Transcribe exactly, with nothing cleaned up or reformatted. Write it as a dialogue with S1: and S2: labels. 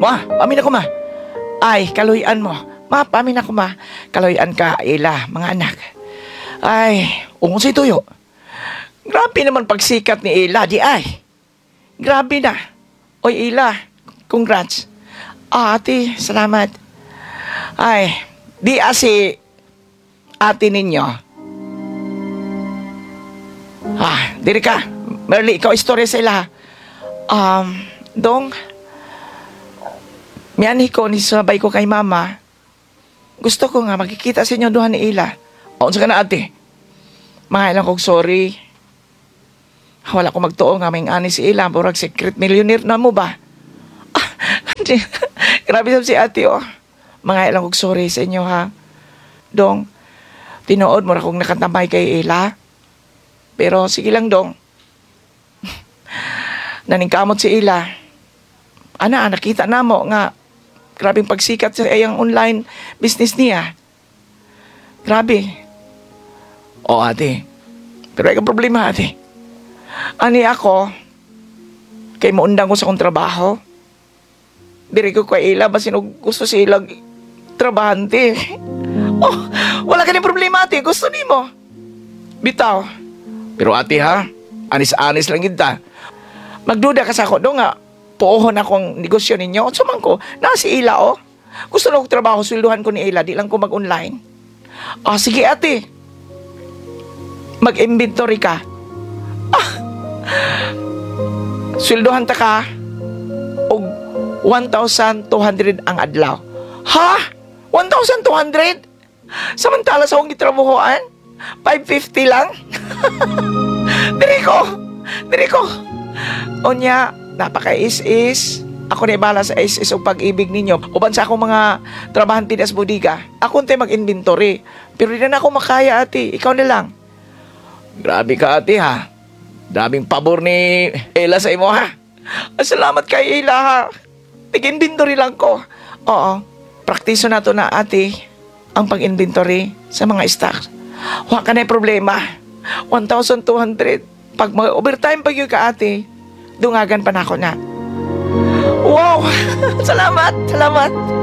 S1: Ma, pamin ako ma. Ay, kaluyan mo. Ma, pamin ako ma. Kaluyan ka, Ila, mga anak. Ay, umusay tuyo. Grabe naman pagsikat ni Ila, di ay. Grabe na. Oy, Ila, congrats. Ah, ate, salamat. Ay, di asi ate ninyo. Ah, diri ka. Merly, ikaw istorya sa ila. Um, dong, miyani ko ni sabay ko kay mama. Gusto ko nga makikita sa inyo duha ni Ila. O, sa ka na ate. Mga ilang kong sorry. Wala ko magtuo nga may ani si Ila. Burag secret millionaire na mo ba? Ah, grabe sa si ate oh. Mga ilang kong sorry sa inyo ha. Dong, tinuod mo ra kong nakatamay kay Ila. Pero sige lang dong. Naningkamot si Ila. Ana, nakita na mo nga grabing pagsikat sa iyang online business niya. Grabe. O ate, pero ay ka problema ate. Ani ako, kay maundang ko sa kong trabaho. Diri ko kay Ila, basin gusto si Ila trabahante. Oh, wala ka ni problema ate, gusto ni mo. Bitaw. Pero ate ha, anis-anis lang kita. Magduda ka sa ako, do nga, puohon akong negosyo ninyo. At sumang ko, na si Ila, oh. Gusto na akong trabaho, swelduhan ko ni Ila, di lang ko mag-online. Ah, sige ate. Mag-inventory ka. Ah, swelduhan ta ka, og one thousand two hundred ang adlaw. Ha? one thousand two hundred? Samantala sa akong gitrabuhoan, five fifty lang? Diri ko, diri ko. Onya, napaka-is-is. Ako na ibala sa is-is o pag-ibig ninyo. Uban sa akong mga trabahante sa bodega. Ako nte mag-inventory. Pero di na ako makaya, ate. Ikaw na lang. Grabe ka, ate, ha? Daming pabor ni Ella sa imo, ha? Salamat kay Ella, ha? Tig-inventory lang ko. Oo. Praktiso na to na, ate, ang pag-inventory sa mga stocks. Huwag ka na problema. one thousand two hundred. Pag mag-overtime pag yung ka, ate, dungagan pa na ako na. Wow! Salamat! Salamat!